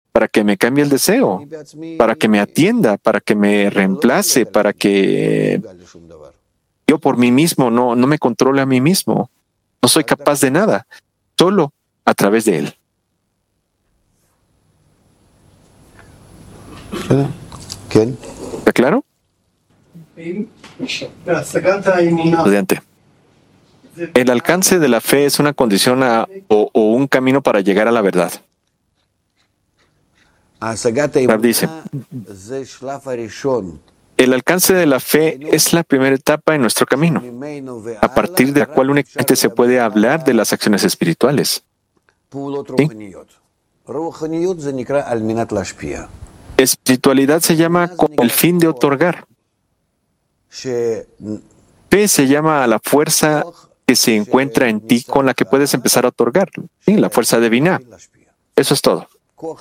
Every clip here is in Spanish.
para que me cambie el deseo, para que me atienda, para que me reemplace, para que yo por mí mismo no me controle a mí mismo. No soy capaz de nada, solo a través de Él. ¿Está claro? Estudiante. El alcance de la fe es una condición o un camino para llegar a la verdad. Rab dice, el alcance de la fe es la primera etapa en nuestro camino, a partir de la cual únicamente se puede hablar de las acciones espirituales. ¿Sí? Espiritualidad se llama con el fin de otorgar. Fe se llama a la fuerza que se encuentra en ti con la que puedes empezar a otorgar. ¿Sí? La fuerza de Binah. Eso es todo.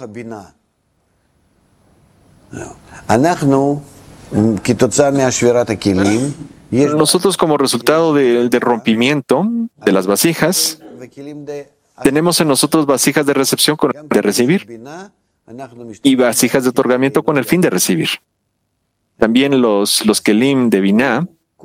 Nosotros, como resultado del rompimiento de las vasijas, tenemos en nosotros vasijas de recepción con el fin de recibir y vasijas de otorgamiento con el fin de recibir. También los kelim de Binah,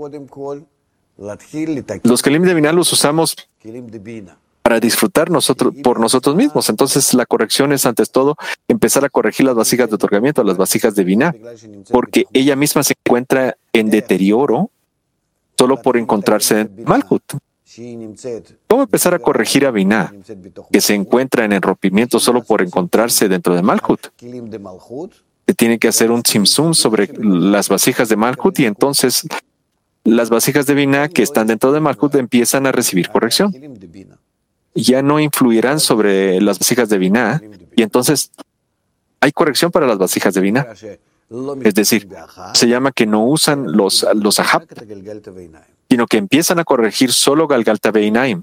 los usamos para disfrutar por nosotros mismos. Entonces, la corrección es, antes todo, empezar a corregir las vasijas de otorgamiento, las vasijas de Binah, porque ella misma se encuentra en deterioro solo por encontrarse en Malhut. ¿Cómo empezar a corregir a Binah, que se encuentra en el rompimiento solo por encontrarse dentro de Malhut? Se tiene que hacer un tzimtzum sobre las vasijas de Malhut, y entonces las vasijas de Binah que están dentro de Malhut empiezan a recibir corrección. Ya no influirán sobre las vasijas de Binah, y entonces hay corrección para las vasijas de Binah. Es decir, se llama que no usan los ahab, sino que empiezan a corregir solo Galgalta Beinaim.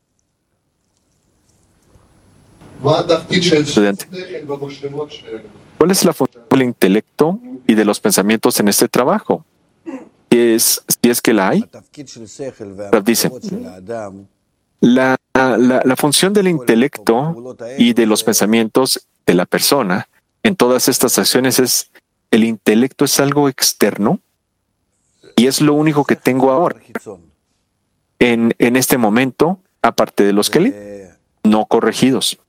Estudiante, ¿cuál es la función del intelecto y de los pensamientos en este trabajo? Si es que la hay. Rab dice, la función del intelecto y de los pensamientos de la persona en todas estas acciones es: el intelecto es algo externo y es lo único que tengo ahora, en este momento, aparte de los kelim no corregidos.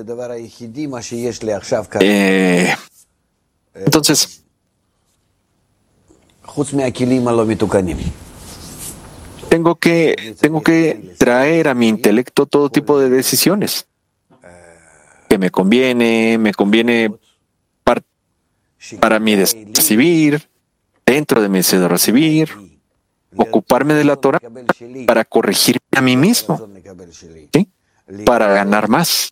Entonces, tengo que traer a mi intelecto todo tipo de decisiones que me conviene para mi recibir, dentro de mi deseo de recibir, ocuparme de la Torah para corregirme a mí mismo, ¿sí? Para ganar más.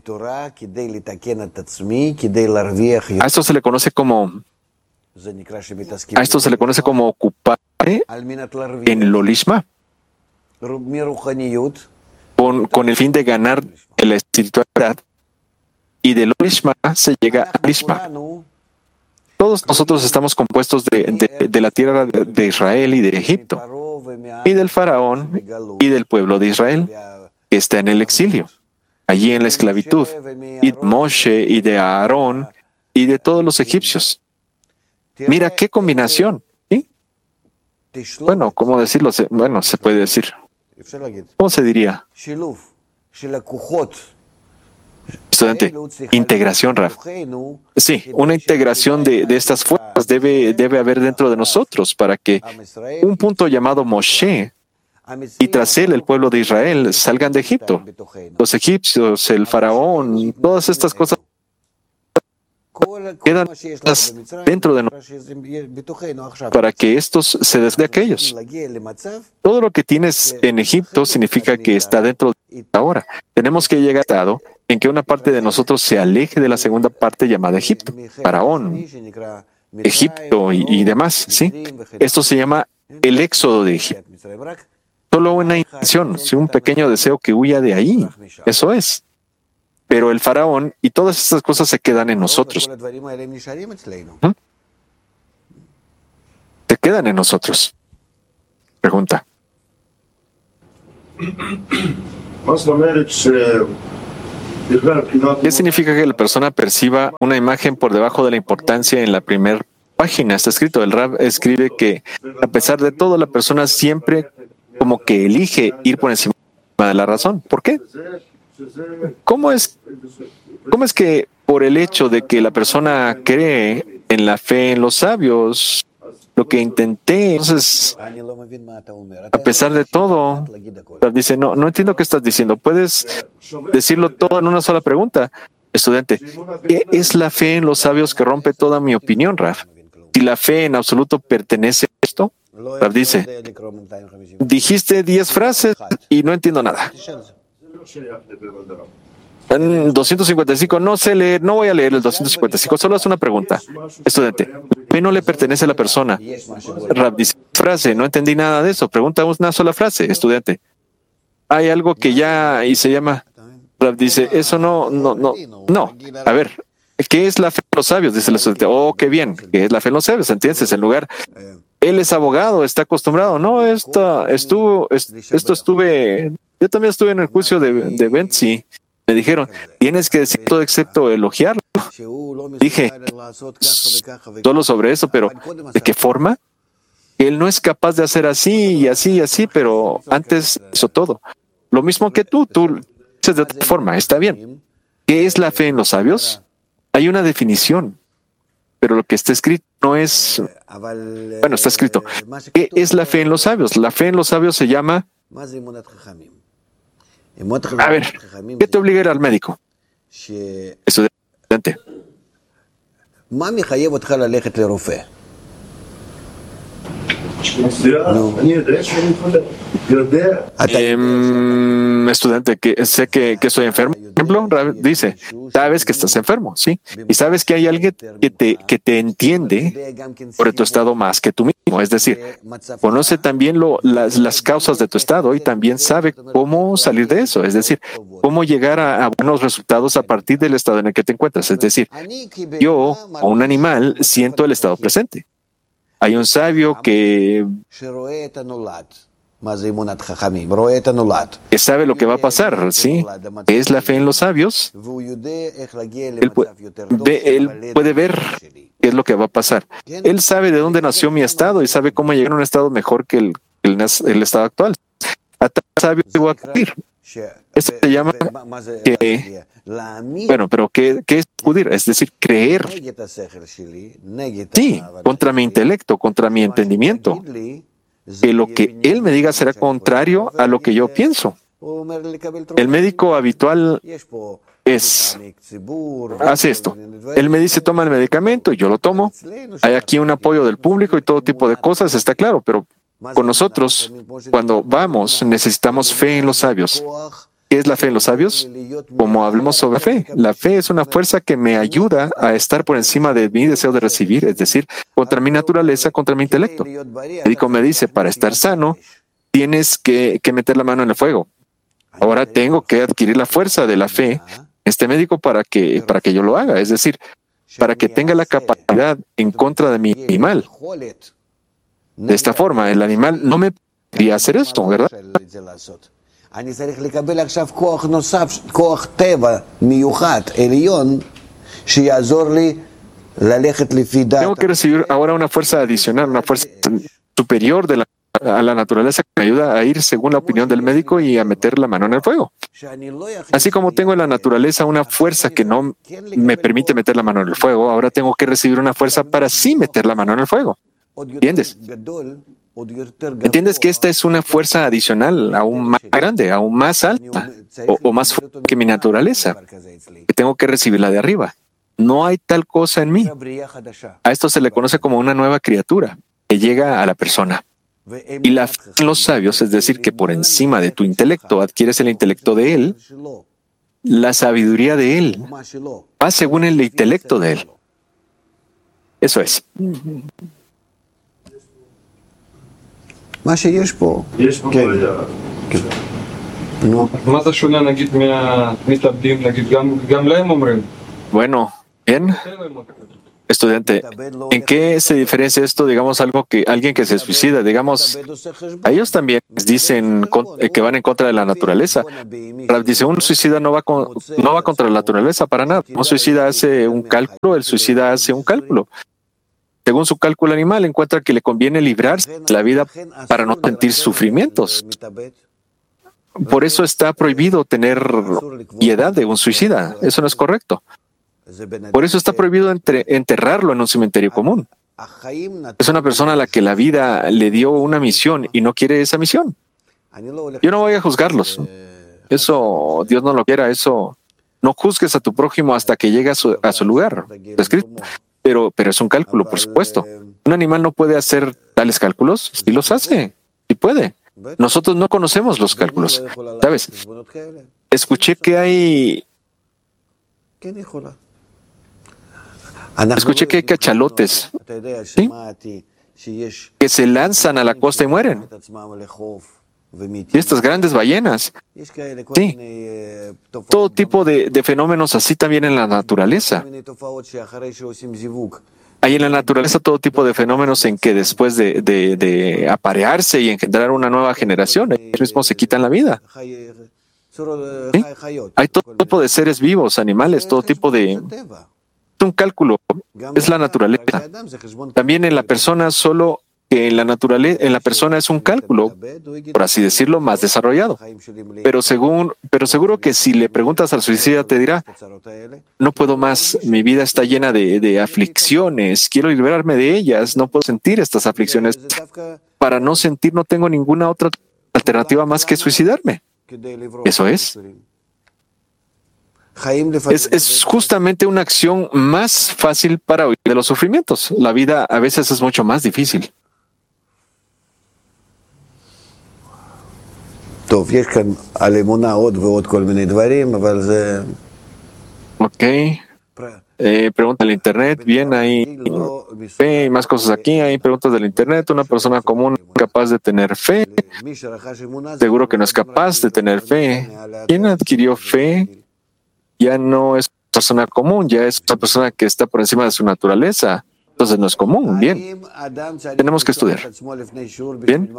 A esto se le conoce como ocuparme en lo lishma, con el fin de ganar la espiritualidad, y de lo lishma se llega a lishma. Todos nosotros estamos compuestos de la tierra de Israel y de Egipto, y del faraón y del pueblo de Israel, que está en el exilio, allí en la esclavitud, y de Moshe y de Aarón y de todos los egipcios. Mira qué combinación, ¿sí? Bueno, ¿cómo decirlo? Bueno, se puede decir. ¿Cómo se diría? Estudiante, integración, Raf. Sí, una integración de estas fuerzas debe haber dentro de nosotros para que un punto llamado Moshe y tras él el pueblo de Israel salgan de Egipto. Los egipcios, el faraón, todas estas cosas quedan dentro de nosotros para que estos se des de aquellos. Todo lo que tienes en Egipto significa que está dentro de ahora. Tenemos que llegar a estado en que una parte de nosotros se aleje de la segunda parte llamada Egipto, faraón, Egipto y demás, ¿sí? Esto se llama el éxodo de Egipto. Solo una intención, un pequeño deseo que huya de ahí. Eso es. Pero el faraón y todas estas cosas se quedan en nosotros. Se quedan en nosotros. Pregunta. ¿Qué significa que la persona perciba una imagen por debajo de la importancia en la primera página? Está escrito, el Rab escribe que a pesar de todo, la persona siempre como que elige ir por encima de la razón. ¿Por qué? ¿Cómo es que por el hecho de que la persona cree en la fe en los sabios, lo que intenté, entonces, a pesar de todo, dice, no entiendo qué estás diciendo. ¿Puedes decirlo todo en una sola pregunta? Estudiante, ¿qué es la fe en los sabios que rompe toda mi opinión, Raf? Si la fe en absoluto pertenece a esto, Raf dice, dijiste 10 frases y no entiendo nada. En 255, no sé leer, no voy a leer el 255, solo es una pregunta. Estudiante, ¿fe no le pertenece a la persona? Rab dice, frase, no entendí nada de eso, pregunta una sola frase. Estudiante, hay algo que ya y se llama, Rab dice, eso no. A ver, ¿qué es la fe en los sabios? Dice el estudiante, oh, qué bien, ¿qué es la fe en los sabios? ¿Entiendes? En lugar, él es abogado, está acostumbrado. No, yo también estuve en el juicio de Bentzi. Me dijeron, tienes que decir todo excepto elogiarlo. Dije, solo sobre eso, pero ¿de qué forma? Él no es capaz de hacer así y así y así, pero antes hizo todo. Lo mismo que tú dices de otra forma, está bien. ¿Qué es la fe en los sabios? Hay una definición, pero lo que está escrito no es... Bueno, está escrito. ¿Qué es la fe en los sabios? La fe en los sabios se llama... A ver, ¿qué te obliga a ir al médico? Estudiante. Estudiante, que sé que estoy enfermo. Por ejemplo, dice, sabes que estás enfermo, ¿sí? Y sabes que hay alguien que te entiende por tu estado más que tú mismo. Es decir, conoce también las causas de tu estado y también sabe cómo salir de eso. Es decir, cómo llegar a buenos resultados a partir del estado en el que te encuentras. Es decir, yo, o un animal, siento el estado presente. Hay un sabio que sabe lo que va a pasar, ¿sí? Es la fe en los sabios. Él puede ver qué es lo que va a pasar. Él sabe de dónde nació mi estado y sabe cómo llegar a un estado mejor que el estado actual. A tal sabio debo acudir. Esto se llama que... Bueno, pero ¿qué es acudir? Es decir, creer. Sí, contra mi intelecto, contra mi entendimiento. Que lo que él me diga será contrario a lo que yo pienso. El médico habitual hace esto. Él me dice, toma el medicamento y yo lo tomo. Hay aquí un apoyo del público y todo tipo de cosas, está claro, pero con nosotros, cuando vamos, necesitamos fe en los sabios. ¿Qué es la fe en los sabios? Como hablamos sobre fe, la fe es una fuerza que me ayuda a estar por encima de mi deseo de recibir, es decir, contra mi naturaleza, contra mi intelecto. El médico me dice, para estar sano, tienes que meter la mano en el fuego. Ahora tengo que adquirir la fuerza de la fe, este médico, para que yo lo haga, es decir, para que tenga la capacidad en contra de mi animal. De esta forma, el animal no me podría hacer esto, ¿verdad? Tengo que recibir ahora una fuerza adicional, una fuerza superior a la naturaleza que me ayuda a ir según la opinión del médico y a meter la mano en el fuego. Así como tengo en la naturaleza una fuerza que no me permite meter la mano en el fuego, ahora tengo que recibir una fuerza para sí meter la mano en el fuego. ¿Entiendes? ¿Entiendes que esta es una fuerza adicional, aún más grande, aún más alta o más fuerte que mi naturaleza? Que tengo que recibirla de arriba. No hay tal cosa en mí. A esto se le conoce como una nueva criatura que llega a la persona. Y la fe en los sabios, es decir, que por encima de tu intelecto adquieres el intelecto de él, la sabiduría de él va según el intelecto de él. Eso es. Bueno, bien. Estudiante, ¿en qué se diferencia esto, digamos, alguien que se suicida, digamos, a ellos también dicen que van en contra de la naturaleza? Rav dice, un suicida no va contra la naturaleza para nada. Un suicida hace un cálculo, el suicida hace un cálculo. Según su cálculo animal, encuentra que le conviene librarse de la vida para no sentir sufrimientos. Por eso está prohibido tener piedad de un suicida. Eso no es correcto. Por eso está prohibido enterrarlo en un cementerio común. Es una persona a la que la vida le dio una misión y no quiere esa misión. Yo no voy a juzgarlos. Eso, Dios no lo quiera, eso. No juzgues a tu prójimo hasta que llegue a su lugar. Está escrito. Pero es un cálculo, por supuesto. Un animal no puede hacer tales cálculos. Sí los hace. Sí puede. Nosotros no conocemos los cálculos. ¿Sabes? Escuché que hay cachalotes, ¿sí?, que se lanzan a la costa y mueren. Y estas grandes ballenas. Sí. Todo tipo de fenómenos así también en la naturaleza. Hay en la naturaleza todo tipo de fenómenos en que después de aparearse y engendrar una nueva generación, ellos mismos se quitan la vida. ¿Sí? Hay todo tipo de seres vivos, animales, todo tipo de... Es un cálculo, es la naturaleza. También en la persona, solo que en la persona es un cálculo, por así decirlo, más desarrollado. Pero seguro que si le preguntas al suicida te dirá, no puedo más, mi vida está llena de aflicciones, quiero liberarme de ellas, no puedo sentir estas aflicciones. Para no sentir no tengo ninguna otra alternativa más que suicidarme. Eso es. Es justamente una acción más fácil para huir de los sufrimientos. La vida a veces es mucho más difícil. Ok. Pregunta del internet. Bien, hay fe y más cosas aquí. Hay preguntas del internet. Una persona común capaz de tener fe. Seguro que no es capaz de tener fe. ¿Quién adquirió fe? Ya no es persona común, ya es una persona que está por encima de su naturaleza. Entonces no es común. Bien. Tenemos que estudiar. Bien.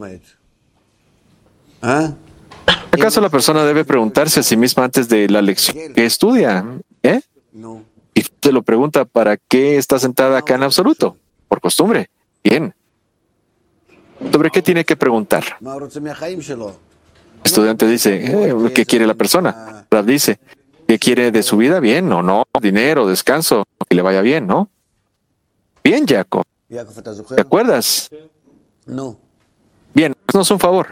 ¿Acaso la persona debe preguntarse a sí misma antes de la lección que estudia? Y se lo pregunta, ¿para qué está sentada acá en absoluto? Por costumbre. Bien. ¿Sobre qué tiene que preguntar? El estudiante dice, ¿qué quiere la persona? Rav dice, ¿qué quiere de su vida? Bien o no, dinero, descanso, que le vaya bien, ¿no? Bien, Jacob. ¿Te acuerdas? No. Bien, haznos un favor.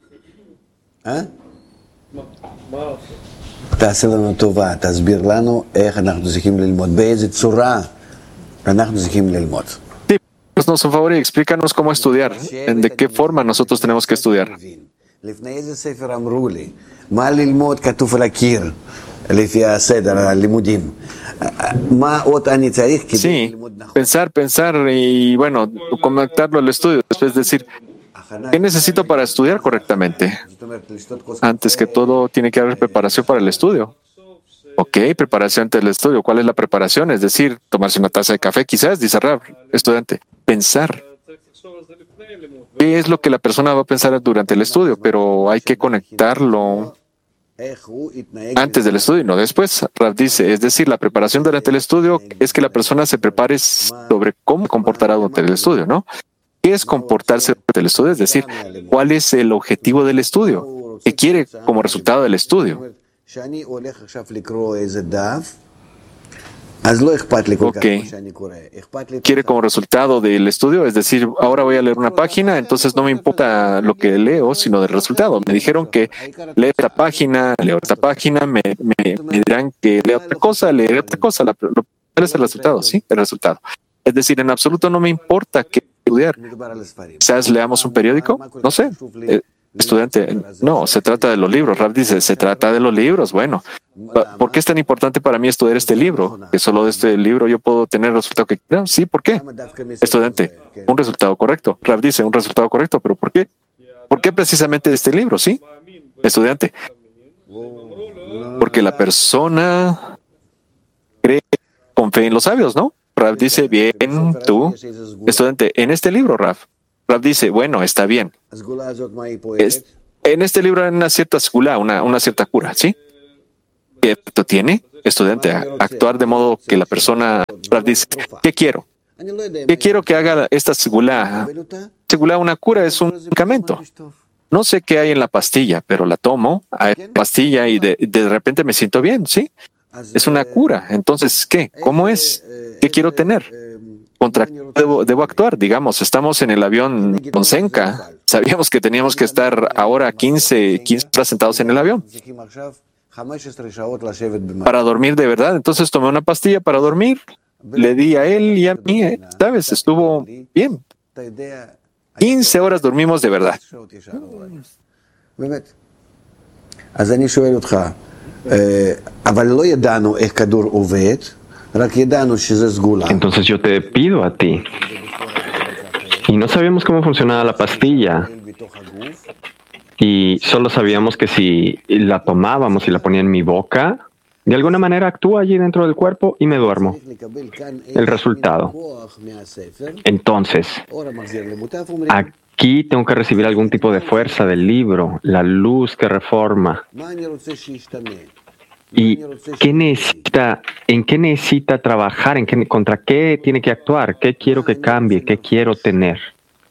תעשה לנו טובה, תסביר לנו איך אנחנו צריכים ללמוד, באיזה צורה אנחנו צריכים ללמוד. Sí, haznos un favor y explícanos cómo estudiar, de qué forma nosotros tenemos que estudiar. לפני איזה ספר אמרו לי, מה ללמוד כתוב על הקיר, לפי הסדר הלימודים. מה עוד אני צריך כדי ללמוד נכון? Sí, pensar y bueno, conectarlo al estudio, después decir, ¿qué necesito para estudiar correctamente? Antes que todo, tiene que haber preparación para el estudio. Ok, preparación antes del estudio. ¿Cuál es la preparación? Es decir, tomarse una taza de café, quizás, dice Rav, estudiante. Pensar. ¿Qué es lo que la persona va a pensar durante el estudio? Pero hay que conectarlo antes del estudio y no después. Rav dice, es decir, la preparación durante el estudio es que la persona se prepare sobre cómo comportará durante el estudio, ¿no? ¿Qué es comportarse durante el estudio? Es decir, ¿cuál es el objetivo del estudio? ¿Qué quiere como resultado del estudio? Ok. ¿Quiere como resultado del estudio? Es decir, ahora voy a leer una página, entonces no me importa lo que leo, sino del resultado. Me dijeron que leo esta página, me dirán que leo otra cosa, leeré otra cosa. ¿Cuál es el resultado? Sí, el resultado. Es decir, en absoluto no me importa qué estudiar. Quizás leamos un periódico, no sé. Estudiante, no, se trata de los libros. Rav dice, se trata de los libros. Bueno, ¿por qué es tan importante para mí estudiar este libro? Que solo de este libro yo puedo tener el resultado que quiero. Sí, ¿por qué? Estudiante, un resultado correcto. Rav dice, un resultado correcto, pero ¿por qué? ¿Por qué precisamente de este libro? Sí, estudiante. Porque la persona cree con fe en los sabios, ¿no? Rav dice, bien, tú, estudiante, en este libro, Rav dice, bueno, está bien. En este libro hay una cierta segula, una cierta cura, ¿sí? ¿Qué efecto tiene, estudiante? Actuar de modo que la persona, Rav dice, ¿qué quiero? ¿Qué quiero que haga esta segula? Segula, una cura, es un medicamento. No sé qué hay en la pastilla, pero la tomo, hay pastilla y de repente me siento bien, ¿sí? Es una cura. Entonces, ¿qué? ¿Cómo es? ¿Qué quiero tener? ¿Contra qué debo actuar? Digamos, estamos en el avión con Senka. Sabíamos que teníamos que estar ahora 15 horas sentados en el avión para dormir de verdad. Entonces tomé una pastilla para dormir. Le di a él y a mí, ¿sabes? Estuvo bien. 15 horas dormimos de verdad. Entonces yo te pido a ti, y no sabíamos cómo funcionaba la pastilla, y solo sabíamos que si la tomábamos y la ponía en mi boca, de alguna manera actúa allí dentro del cuerpo y me duermo. El resultado. Entonces, aquí tengo que recibir algún tipo de fuerza del libro, la luz que reforma. ¿Y qué necesita, en qué necesita trabajar? ¿Contra qué tiene que actuar? ¿Qué quiero que cambie? ¿Qué quiero tener?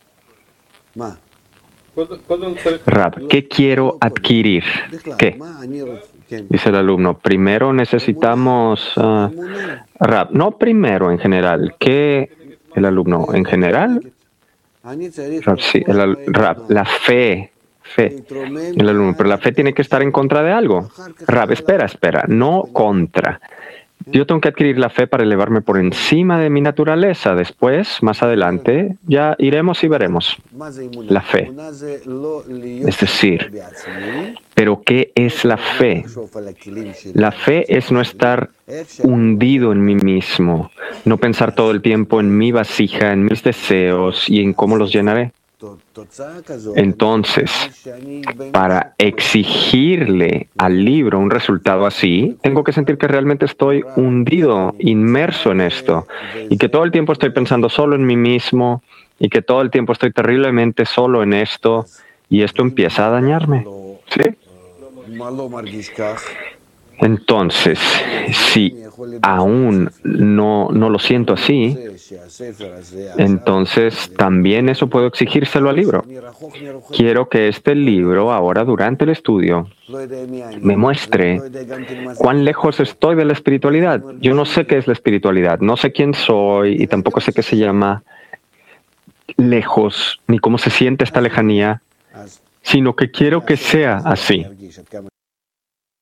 Rab, ¿qué quiero adquirir? ¿Qué? Dice el alumno, primero necesitamos... Rab, no primero en general. ¿Qué? El alumno, ¿en general? Rab, sí, Rab, la fe. El alumno, pero la fe tiene que estar en contra de algo. Rab, espera, no contra. Yo tengo que adquirir la fe para elevarme por encima de mi naturaleza. Después, más adelante, ya iremos y veremos la fe. Es decir, ¿pero qué es la fe? La fe es no estar hundido en mí mismo, no pensar todo el tiempo en mi vasija, en mis deseos y en cómo los llenaré. Entonces, para exigirle al libro un resultado así, tengo que sentir que realmente estoy hundido, inmerso en esto, y que todo el tiempo estoy pensando solo en mí mismo, y que todo el tiempo estoy terriblemente solo en esto, y esto empieza a dañarme. ¿Sí? Entonces, si aún no lo siento así, entonces también eso puedo exigírselo al libro. Quiero que este libro ahora, durante el estudio, me muestre cuán lejos estoy de la espiritualidad. Yo no sé qué es la espiritualidad, no sé quién soy y tampoco sé qué se llama lejos, ni cómo se siente esta lejanía, sino que quiero que sea así.